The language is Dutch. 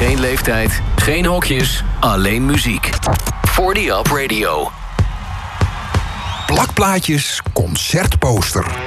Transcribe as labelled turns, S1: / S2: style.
S1: Geen leeftijd, geen hokjes, alleen muziek. 40 Up Radio.
S2: Plakplaatjes, concertposter.